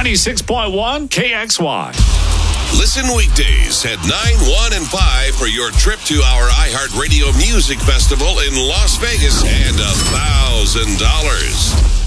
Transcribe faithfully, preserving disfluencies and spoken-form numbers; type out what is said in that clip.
ninety-six point one K X Y. Listen weekdays at nine, one, and five for your trip to our iHeartRadio Music Festival in Las Vegas and a thousand dollars.